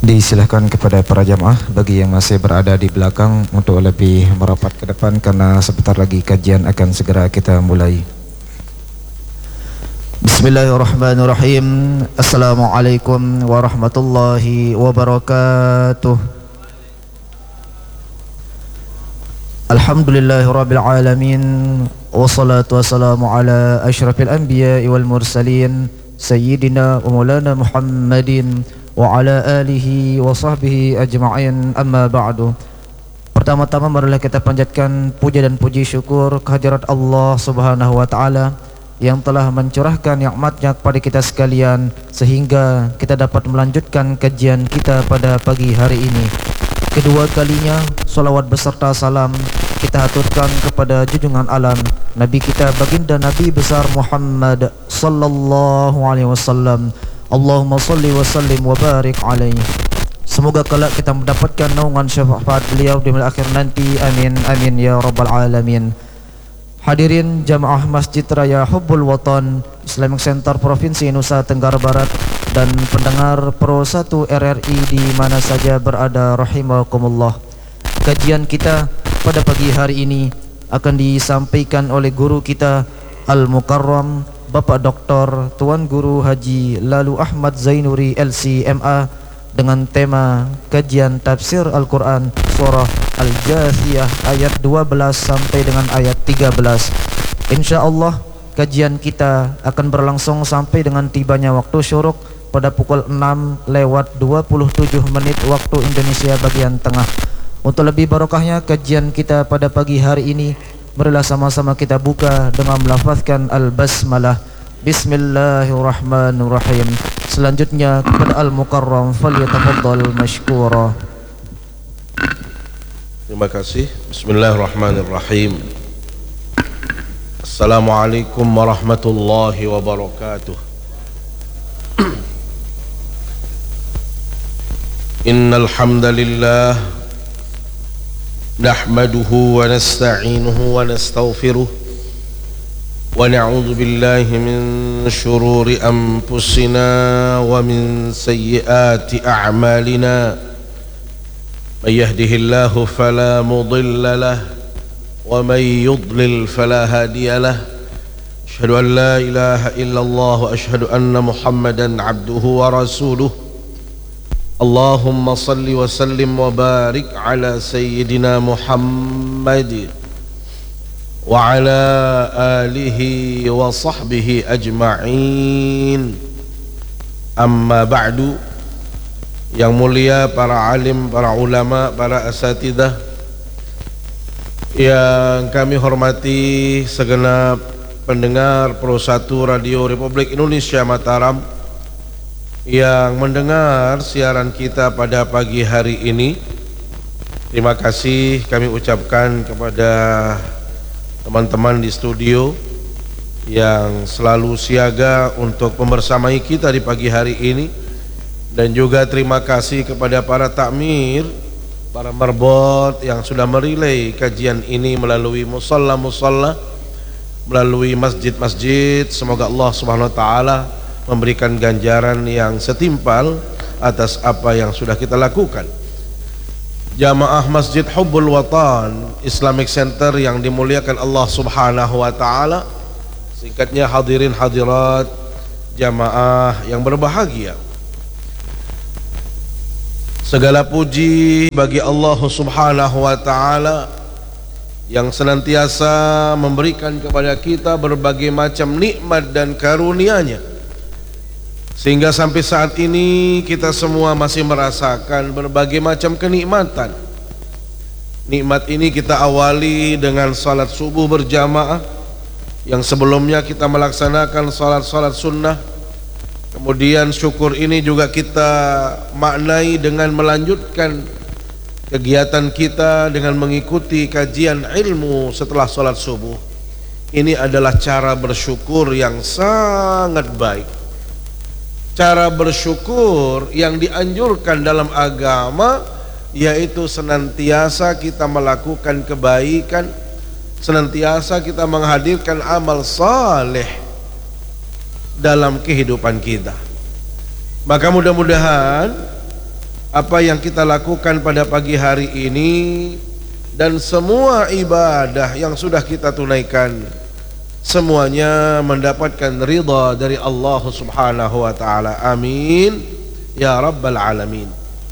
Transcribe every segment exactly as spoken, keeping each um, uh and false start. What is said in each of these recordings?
Disilahkan kepada para jamaah bagi yang masih berada di belakang untuk lebih merapat ke depan karena sebentar lagi kajian akan segera kita mulai. Bismillahirrahmanirrahim. Assalamualaikum warahmatullahi wabarakatuh. Alhamdulillahirabbil alamin wassalatu wassalamu ala asyrafil anbiya'i wal mursalin sayyidina wa maulana Muhammadin wa ala alihi wa sahbihi ajma'in, amma ba'du. Pertama-tama marilah kita panjatkan puja dan puji syukur kehadirat Allah Subhanahu wa taala yang telah mencurahkan nikmatnya kepada kita sekalian sehingga kita dapat melanjutkan kajian kita pada pagi hari ini. Kedua kalinya salawat beserta salam kita haturkan kepada junjungan alam Nabi kita baginda Nabi besar Muhammad sallallahu alaihi wasallam. Allahumma salli wa sallim wa barik alaihi. Semoga kelak kita mendapatkan naungan syafaat beliau di akhir nanti. Amin amin ya rabbal alamin. Hadirin jamaah Masjid Raya Hubbul Watan Islamic Center Provinsi Nusa Tenggara Barat dan pendengar Pro satu R R I di mana saja berada rahimakumullah. Kajian kita pada pagi hari ini akan disampaikan oleh guru kita Al-Mukarram Bapak Doktor Tuan Guru Haji Lalu Ahmad Zainuri L C M A dengan tema kajian tafsir Al-Quran surah Al-Jathiyah ayat dua belas sampai dengan ayat tiga belas. InsyaAllah kajian kita akan berlangsung sampai dengan tibanya waktu syuruk pada pukul enam lewat dua puluh tujuh menit waktu Indonesia bagian tengah. Untuk lebih barokahnya kajian kita pada pagi hari ini, marilah sama-sama kita buka dengan melafazkan al-basmalah. Bismillahirrahmanirrahim. Selanjutnya kepada Al-Mukarram falyatafaddal mashkura. Terima kasih. Bismillahirrahmanirrahim. Assalamualaikum warahmatullahi wabarakatuh. Innal hamdalillah nahmaduhu wa nasta'inuhu wa nastaghfiruh wa na'udzu billahi min shururi anfusina wa min sayyiati a'malina. May yahdihillahu fala mudilla lahu wa may yudlil fala hadiya lahu. Asyhadu an la ilaha illallah wa asyhadu anna Muhammadan abduhu wa rasuluh. Allahumma salli wa sallim wa barik ala sayyidina Muhammad wa ala alihi wa sahbihi ajma'in. Amma ba'du. Yang mulia para alim, para ulama, para asatidah yang kami hormati, segenap pendengar Pro satu Radio Republik Indonesia Mataram yang mendengar siaran kita pada pagi hari ini. Terima kasih kami ucapkan kepada teman-teman di studio yang selalu siaga untuk membersamai kita di pagi hari ini, dan juga terima kasih kepada para takmir, para marbot yang sudah merilai kajian ini melalui musalla-musalla, melalui masjid-masjid. Semoga Allah Subhanahu wa taala memberikan ganjaran yang setimpal atas apa yang sudah kita lakukan. Jamaah Masjid Hubbul Watan Islamic Center yang dimuliakan Allah Subhanahu wa taala, singkatnya hadirin hadirat jamaah yang berbahagia. Segala puji bagi Allah Subhanahu wa taala yang senantiasa memberikan kepada kita berbagai macam nikmat dan karunia-Nya, sehingga sampai saat ini kita semua masih merasakan berbagai macam kenikmatan. Nikmat ini kita awali dengan salat subuh berjamaah, yang sebelumnya kita melaksanakan salat-salat sunnah. Kemudian syukur ini juga kita maknai dengan melanjutkan kegiatan kita dengan mengikuti kajian ilmu setelah salat subuh. Ini adalah cara bersyukur yang sangat baik. Cara bersyukur yang dianjurkan dalam agama, yaitu senantiasa kita melakukan kebaikan, senantiasa kita menghadirkan amal saleh dalam kehidupan kita. Maka mudah-mudahan apa yang kita lakukan pada pagi hari ini dan semua ibadah yang sudah kita tunaikan semuanya mendapatkan ridha dari Allah Subhanahu wa taala. Amin ya rabbal alamin.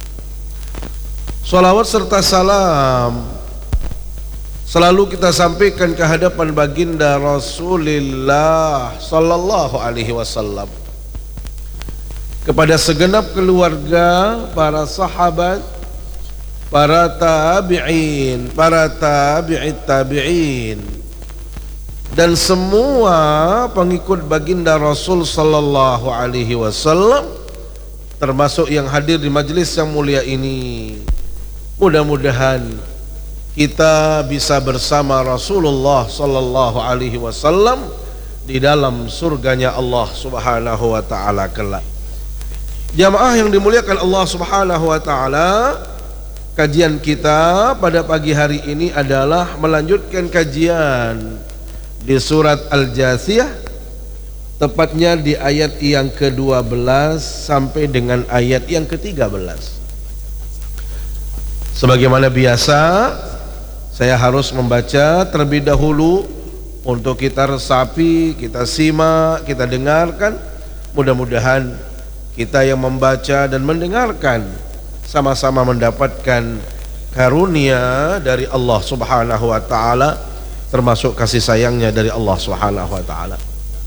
Salawat serta salam selalu kita sampaikan ke hadapan baginda Rasulullah sallallahu alaihi wasallam, kepada segenap keluarga, para sahabat, para tabi'in, para tabi'it tabi'in, dan semua pengikut baginda Rasul sallallahu alaihi wasallam, termasuk yang hadir di majelis yang mulia ini. Mudah-mudahan kita bisa bersama Rasulullah sallallahu alaihi wasallam di dalam surganya Allah Subhanahu wa taala kelak. Jamaah yang dimuliakan Allah Subhanahu wa taala, kajian kita pada pagi hari ini adalah melanjutkan kajian di surat Al-Jathiyah, tepatnya di ayat yang kedua belas sampai dengan ayat yang ketiga belas. Sebagaimana biasa, saya harus membaca terlebih dahulu untuk kita resapi, kita simak, kita dengarkan. Mudah-mudahan kita yang membaca dan mendengarkan sama-sama mendapatkan karunia dari Allah Subhanahu wa taala, termasuk kasih sayangnya dari Allah Subhanahu wa taala.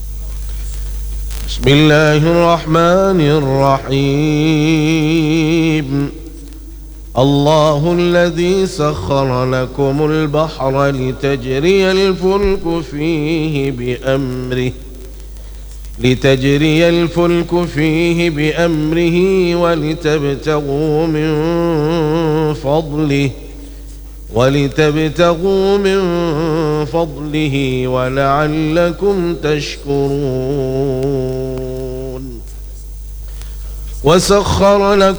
Bismillahirrahmanirrahim. Allahul ladzi sakhkhara lakumul bahra litajriyal fulku fihi bi amrihi لتجري الفلك فيه بأمره ولتبتغوا من فضله ولتبتغوا من فضله ولعلكم تشكرون وسخر لكم